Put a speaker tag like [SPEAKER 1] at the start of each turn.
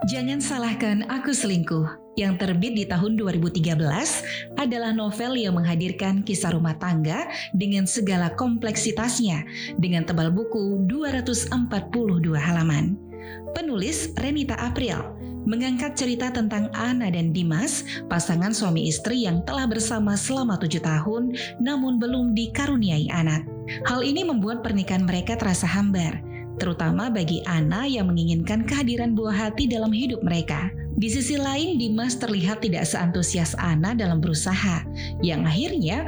[SPEAKER 1] Jangan Salahkan Aku Selingkuh yang terbit di tahun 2013 adalah novel yang menghadirkan kisah rumah tangga dengan segala kompleksitasnya dengan tebal buku 242 halaman. Penulis Renita April mengangkat cerita tentang Ana dan Dimas, pasangan suami istri yang telah bersama selama 7 tahun namun belum dikaruniai anak. Hal ini membuat pernikahan mereka terasa hambar, terutama bagi Ana yang menginginkan kehadiran buah hati dalam hidup mereka. Di sisi lain, Dimas terlihat tidak seantusias Ana dalam berusaha, yang akhirnya